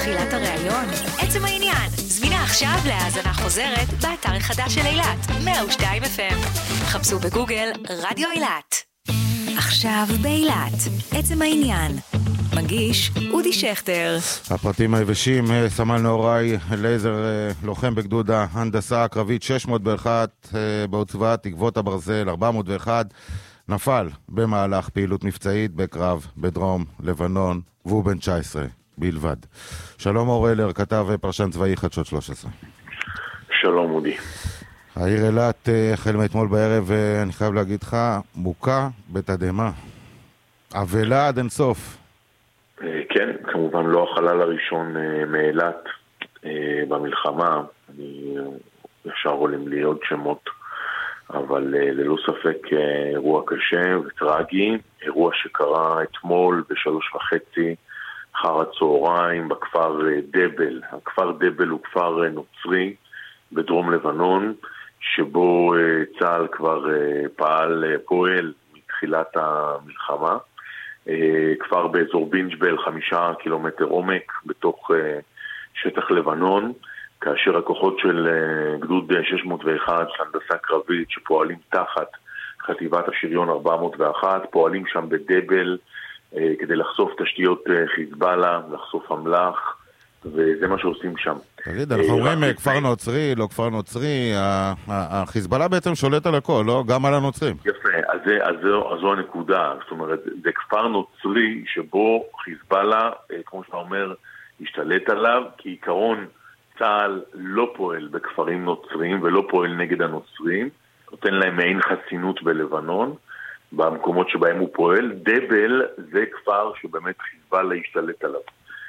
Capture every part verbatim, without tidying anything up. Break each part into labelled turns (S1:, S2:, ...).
S1: תחילת הראיון? עצם העניין. זמינה עכשיו להאזנה חוזרת באתר החדש של אילת, מאה ושתיים אף אם. חפשו בגוגל רדיו אילת. עכשיו באילת. עצם העניין. מגיש אודי שכטר.
S2: הפרטים היבשים, סמל נהוראי לייזר, לוחם בגדוד ההנדסה הקרבית שש מאות ואחת בעוצבת תקוות הברזל ארבע מאות ואחת, נפל במהלך פעילות מבצעית בקרב בדרום לבנון, והוא בן תשע עשרה בלבד. שלום אורלר, כתב פרשן צבאי חדשות שלוש עשרה.
S3: שלום אודי.
S2: העיר אילת החל מאתמול בערב, אני חייב להגיד לך, מוכה בתדהמה. אבלה עד אינסוף.
S3: כן, כמובן לא החלל הראשון מאילת במלחמה. אני ישר עולים לי עוד שמות, אבל ללא ספק אירוע קשה וטרגי. אירוע שקרה אתמול בשלוש וחצי אחר הצהריים בכפר דבל. הכפר דבל הוא כפר נוצרי בדרום לבנון, שבו צה"ל כבר פעל, פועל מתחילת המלחמה. כפר באזור בינג'בל, חמישה קילומטר עומק בתוך שטח לבנון, כאשר הכוחות של גדוד שש מאות ואחת הנדסה קרבית שפועלים תחת חטיבת השריון ארבע מאות ואחת פועלים שם בדבל כדי לחשוף תשתיות חיזבאללה, לחשוף אמל"ח, וזה מה שעושים שם.
S2: תגיד, אנחנו אומרים כפר נוצרי, לא כפר נוצרי, החיזבאללה בעצם שולט על הכל, לא? גם על הנוצרים.
S3: יפה, אז, אז, אז זו הנקודה. זאת אומרת, זה כפר נוצרי שבו חיזבאללה, כמו שאתה אומר, השתלט עליו, כי עיקרון צה"ל לא פועל בכפרים נוצריים ולא פועל נגד הנוצרים, נותן להם מעין חסינות בלבנון, במקומות שבהם הוא פועל. דבל זה כפר שבאמת חיזבאללה השתלט עליו.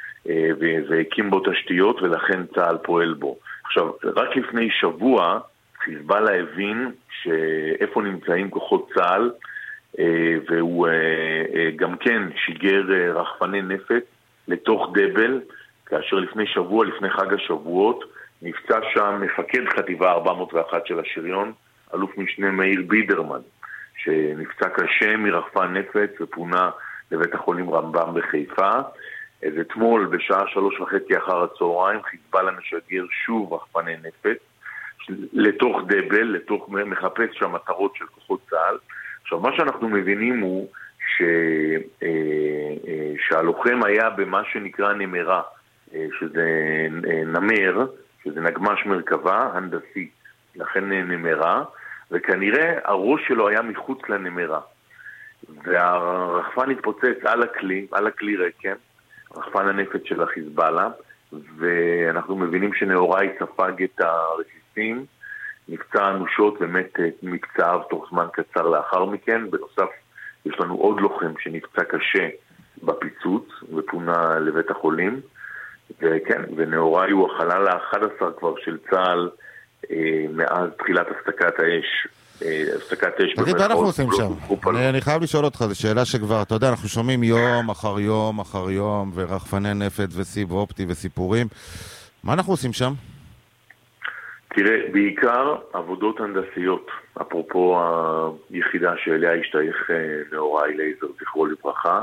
S3: והקים בו תשתיות, ולכן צה"ל פועל בו. עכשיו, רק לפני שבוע חיזבאללה הבין שאיפה נמצאים כוחות צה"ל, והוא גם כן שיגר רחפני נפץ לתוך דבל, כאשר לפני שבוע, לפני חג השבועות, נפצע שם מפקד חטיבה ארבע מאות ואחת של השריון, אלוף משנה מאיר בידרמן, שנפצע קשה מרחפן נפץ ופונה לבית החולים רמב"ם בחיפה. אז אתמול בשעה שלוש וחצי אחר הצהריים חיזבאללה משגר שוב רחפני נפץ לתוך דבל, לתוך מחפש שם מטרות של כוחות צה"ל. עכשיו מה שאנחנו מבינים הוא ש... שהלוחם היה במה שנקרא נמרה, שזה נמר, שזה נגמש מרכבה הנדסי, לכן נמרה, וכנראה הראש שלו היה מחוץ לנמרה, והרחפן התפוצץ על הכלי, על הכלי רקם, רחפן הנפץ של החיזבאללה, ואנחנו מבינים שנהוראי ספג את הרסיסים, נפצע אנושות ומת מקצעיו תוך זמן קצר לאחר מכן. בנוסף יש לנו עוד לוחם שנפצע קשה בפיצוץ ופונה לבית החולים, וכן, ונהוראי הוא החלל ה-אחד עשר כבר של צה"ל אה, מאז תחילת הפסקת האש. הפסקת אש.
S2: תגיד, מה אנחנו עושים שם? אני חייב לשאול אותך, זו שאלה שכבר, אתה יודע, אנחנו שומעים יום אחר יום אחר יום, ורחפני נפץ וסיב אופטי וסיפורים. מה אנחנו עושים שם?
S3: תראה, בעיקר עבודות הנדסיות, אפרופו היחידה שאליה השתייך נהוראי לייזר, זכרו לברכה,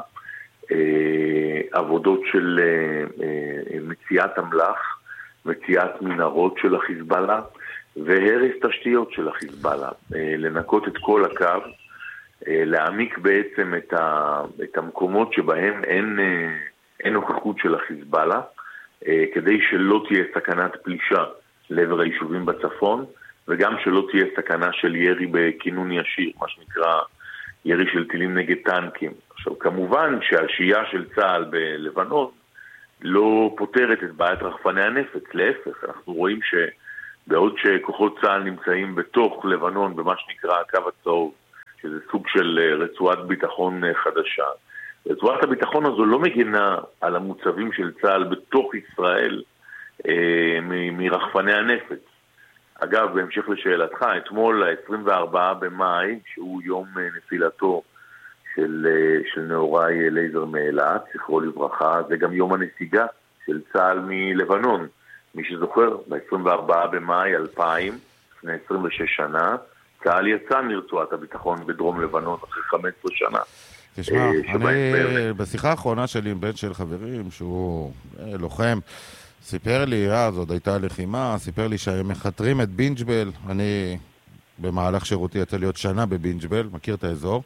S3: עבודות של מציאת אמל"ח, מציאת מנהרות של החיזבאללה, והרס תשתיות של החיזבאללה, לנקות את כל הקו, להעמיק בעצם את, ה, את המקומות שבהם אין, אין נוכחות של החיזבאללה, כדי שלא תהיה סכנת פלישה לעבר היישובים בצפון, וגם שלא תהיה סכנה של ירי בכינון ישיר, מה שנקרא ירי של טילים נגד טנקים. עכשיו, כמובן שהשהייה של צה"ל בלבנון לא פותרת את בעיית רחפני הנפץ, להפך, אנחנו רואים ש... בעוד שכוחות צה"ל נמצאים בתוך לבנון, במה שנקרא הקו הצהוב, שזה סוג של רצועת ביטחון חדשה. רצועת הביטחון הזו לא מגינה על המוצבים של צה"ל בתוך ישראל אה, מ- מרחפני הנפץ. אגב, בהמשך לשאלתך, אתמול ה-עשרים וארבעה במאי, שהוא יום נפילתו של, של נהוראי לייזר מאילת, זכרו לברכה, זה גם יום הנסיגה של צה"ל מלבנון. מי שזוכר, ב-עשרים וארבעה במאי אלפיים, לפני עשרים ושש שנה, צה"ל יצא מרצועת הביטחון בדרום לבנון אחרי חמש עשרה שנה.
S2: תשמע, אני בשיחה האחרונה שלי עם בן של חברים, שהוא לוחם, סיפר לי, אז עוד הייתה לחימה, סיפר לי שהם מחתרים את בינג'בל, אני במהלך שירותי יצא להיות שנה בבינג'בל, מכיר את האזור.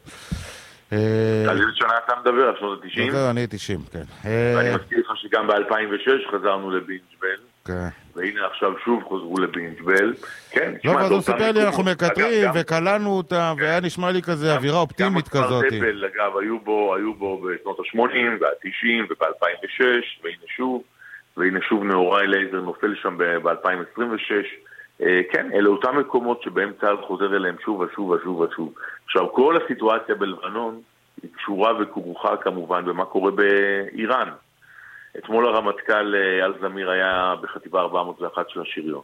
S3: על איזה שנה אתה מדבר? על שנות ה-תשעים?
S2: אני תשעים, כן.
S3: ואני מזכיר לך שגם ב-אלפיים ושש חזרנו לבינג'בל,
S2: כן.
S3: והנה עכשיו שוב חוזרו לבינג'בל. כן,
S2: לא, אז הוא סיפר לי, אנחנו מקטרים וקלענו אותם, והיה נשמע לי כזה אווירה אופטימית כזאת.
S3: גם הכפר תפל, אגב, היו בו בשנות ה-שמונים וה-תשעים וב-אלפיים ושש, והנה שוב, והנה שוב נאורי לייזר נופל שם ב-אלפיים עשרים ושש. כן, אלה אותם מקומות שבהם צה"ל חוזר אליהם שוב ושוב ושוב ושוב. עכשיו, כל הסיטואציה בלבנון היא קשורה וכרוכה כמובן במה קורה באיראן. אתמול הרמטכ"ל אל זמיר היה בחטיבה ארבע מאות ואחת של השריון,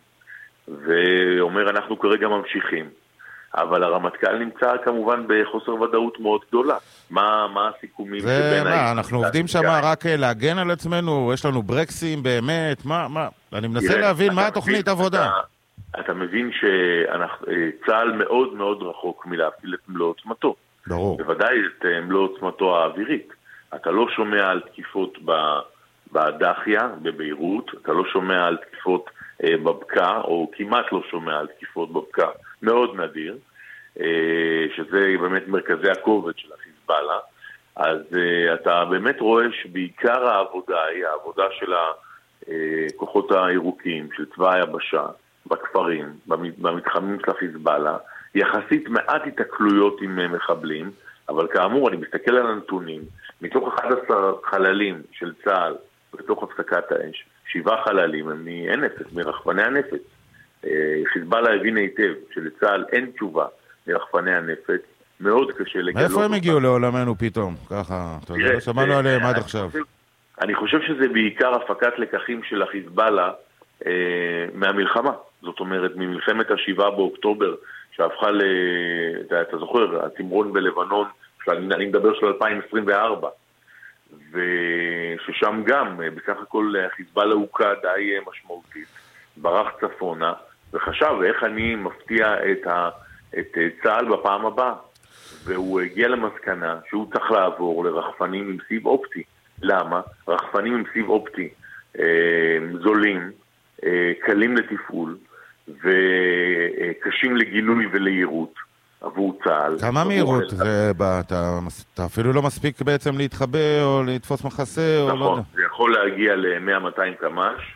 S3: ואומר אנחנו כרגע ממשיכים, אבל הרמטכ"ל נמצא כמובן בחוסר ודאות מאוד גדולה. מה, מה הסיכומים
S2: שבין... מה, אנחנו עובדים שם רק להגן על עצמנו? יש לנו ברקסים באמת? מה, מה? אני מנסה להבין מה התוכנית עבודה.
S3: אתה מבין שצה"ל מאוד מאוד רחוק מלהפעיל את מלוא עוצמתו.
S2: ברור.
S3: בוודאי את מלוא עוצמתו האווירית. אתה לא שומע על תקיפות בדחיה, בביירות, אתה לא שומע על תקיפות בבקע, או כמעט לא שומע על תקיפות בבקע. מאוד נדיר, שזה באמת מרכזי הכובד של החיזבאללה. אז אתה באמת רואה שבעיקר העבודה היא העבודה של הכוחות הירוקים, של צבא היבשה, בכפרים, במתחמים של החיזבאללה, יחסית מעט התקלויות עם מחבלים, אבל כאמור, אני מסתכל על הנתונים, מתוך אחד עשר חללים של צה"ל, בתוך הפסקת האש, שבעה חללים הם מנפץ, מרחפני הנפץ. חיזבאללה הבין היטב שלצה"ל אין תשובה מרחפני הנפץ, מאוד קשה לגלות.
S2: מאיפה הם הגיעו לעולמנו פתאום? ככה, אתה יודע, לא שמענו עליהם עד עכשיו.
S3: אני חושב שזה בעיקר הפקת לקחים של החיזבאללה מהמלחמה. זאת אומרת, ממלחמת השבעה באוקטובר, שהפכה ל... אתה זוכר, התמרון בלבנון, אני מדבר של אלפיים עשרים וארבע, וששם גם, בסך הכל החיזבאללה הוקע די משמעותית, ברח צפונה, וחשב איך אני מפתיע את, ה... את צה"ל בפעם הבאה. והוא הגיע למסקנה שהוא צריך לעבור לרחפנים עם סיב אופטי. למה? רחפנים עם סיב אופטי אה, זולים, אה, קלים לתפעול, וקשים לגילוי וליירות עבור צה"ל.
S2: כמה מהירות? אתה אפילו לא מספיק בעצם להתחבא או לתפוס מחסה?
S3: נכון, זה יכול להגיע ל-מאה מאתיים קמ"ש.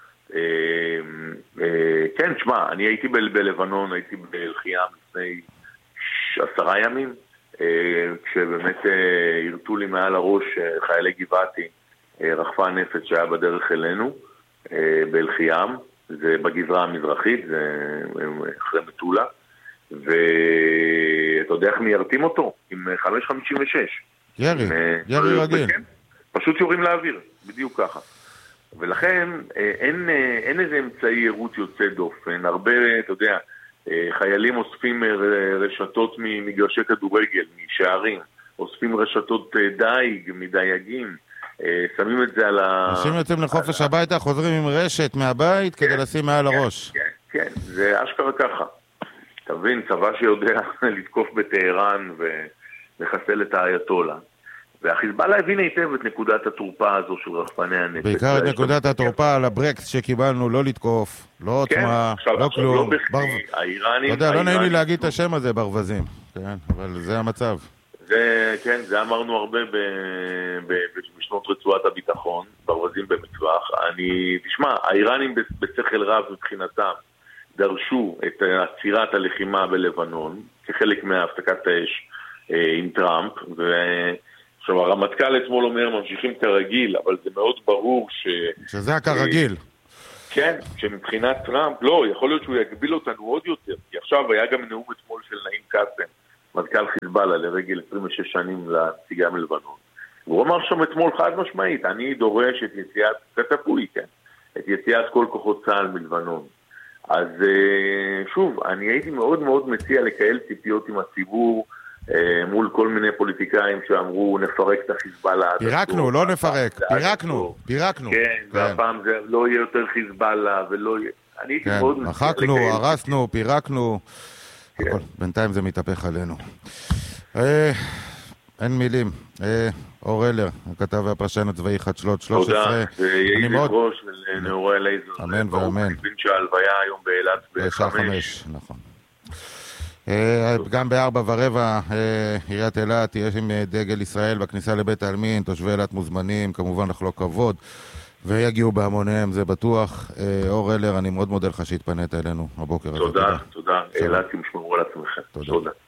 S3: כן, תשמע, אני הייתי בלבנון, הייתי בלחייה לפני עשרה ימים, כשבאמת הרתו לי מעל הראש חיילי גבעתי, רחפן נפץ שהיה בדרך אלינו, בלחיים. זה בגזרה המזרחית, זה אחרי מטולה, ואתה יודע איך מיירתים אותו? עם חמש חמישים ושש.
S2: ירי, ירי רגיל.
S3: פשוט יורים לאוויר, בדיוק ככה. ולכן אין, אין איזה אמצעי יירוט יוצא דופן. הרבה, אתה יודע, חיילים אוספים רשתות ממגרשי כדורגל, משערים, אוספים רשתות דייג, מדייגים, שמים את זה על ה...
S2: אנשים יוצאים לחופש הביתה, חוזרים עם רשת מהבית כדי לשים מעל הראש.
S3: כן, כן, זה אשכרה ככה. אתה מבין, צבא שיודע לתקוף בטהרן ולחסל את האייתולה. והחיזבאללה הבין היטב את נקודת התורפה הזו של רחפני הנפץ.
S2: בעיקר את נקודת התורפה על הברקס שקיבלנו, לא לתקוף, לא עוצמה, לא כלום.
S3: האיראנים...
S2: אתה יודע, לא נעים לי להגיד את השם הזה, ברווזים. כן, אבל זה המצב.
S3: זה, כן, זה אמרנו הרבה בשנות רצועת הביטחון, ברווזים במטווח. אני, תשמע, האיראנים בשכל רב מבחינתם דרשו את עצירת הלחימה בלבנון, כחלק מהפסקת האש עם טראמפ, ועכשיו הרמטכ"ל אתמול אומר, ממשיכים כרגיל, אבל זה מאוד ברור ש...
S2: שזה הכרגיל.
S3: כן, שמבחינת טראמפ, לא, יכול להיות שהוא יגביל אותנו עוד יותר, כי עכשיו היה גם נאום אתמול של נעים קאסם, מזכ"ל חיזבאללה לרגל עשרים ושש שנים לנסיגה מלבנון. והוא אמר שם אתמול חד משמעית, אני דורש את יציאת, כתפוי, כן, את יציאת כל כוחות צה"ל מלבנון. אז שוב, אני הייתי מאוד מאוד מציע לקהל ציפיות עם הציבור, מול כל מיני פוליטיקאים שאמרו נפרק את החיזבאללה.
S2: פירקנו, לא נפרק, פירקנו, פירקנו.
S3: כן, והפעם זה לא יהיה יותר חיזבאללה ולא יהיה... אני הייתי מאוד מציע לקהל.
S2: מחקנו, הרסנו, פירקנו. בינתיים זה מתהפך עלינו. אין מילים. אור אלר, הכתב והפרשן הצבאי חדשות שלוש עשרה.
S3: תודה, ויהי זכרוש ולנעורי לייזר.
S2: אמן ואמן.
S3: אני מבין שההלוויה היום באילת
S2: בשעה חמש. נכון. גם בארבע ורבע עיריית אילת תהיה עם דגל ישראל בכניסה לבית העלמין, תושבי אילת מוזמנים כמובן לחלוק כבוד ויגיעו בהמוניהם, זה בטוח. אור אלר, אני מאוד מודה לך שהתפנית אלינו הבוקר.
S3: תודה, תודה. אילת, תשמרו על עצמכם. תודה.